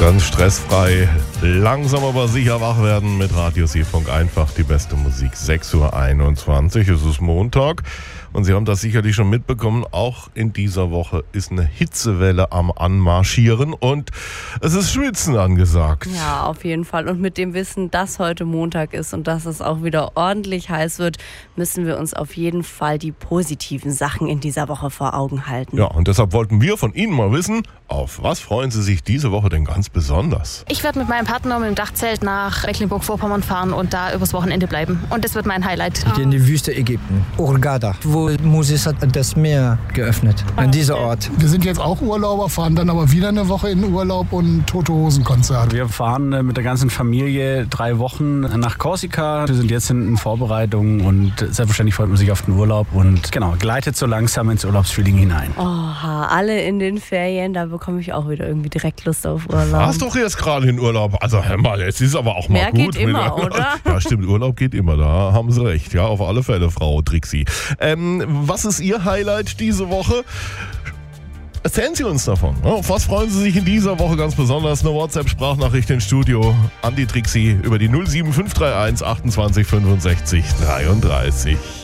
Ganz stressfrei, langsam aber sicher wach werden mit Radio Seefunk. Einfach die beste Musik. 6:21 Uhr, es ist Montag. Und Sie haben das sicherlich schon mitbekommen, auch in dieser Woche ist eine Hitzewelle am Anmarschieren und es ist Schwitzen angesagt. Ja, auf jeden Fall. Und mit dem Wissen, dass heute Montag ist und dass es auch wieder ordentlich heiß wird, müssen wir uns auf jeden Fall die positiven Sachen in dieser Woche vor Augen halten. Ja, und deshalb wollten wir von Ihnen mal wissen, auf was freuen Sie sich diese Woche denn ganz besonders? Ich werde mit meinem Partner mit dem Dachzelt nach Mecklenburg-Vorpommern fahren und da übers Wochenende bleiben. Und das wird mein Highlight. Ich gehe in die Wüste Ägypten, Hurghada, wo Moses hat das Meer geöffnet, an dieser Ort. Wir sind jetzt auch Urlauber, fahren dann aber wieder eine Woche in den Urlaub und Tote-Hosen-Konzert. Wir fahren mit der ganzen Familie 3 Wochen nach Korsika. Wir sind jetzt in Vorbereitung und selbstverständlich freut man sich auf den Urlaub und genau, gleitet so langsam ins Urlaubsfeeling hinein. Oha, alle in den Ferien, da bekomme ich auch wieder irgendwie direkt Lust auf Urlaub. Warst doch jetzt gerade in Urlaub. Also hör mal, jetzt ist aber auch mal Mehr gut. geht immer, oder? Ja, stimmt, Urlaub geht immer, da haben Sie recht. Ja, auf alle Fälle, Frau Trixi. Was ist Ihr Highlight diese Woche? Erzählen Sie uns davon. Auf was freuen Sie sich in dieser Woche ganz besonders? Eine WhatsApp-Sprachnachricht ins Studio an die Trixi über die 07531 28 65 33.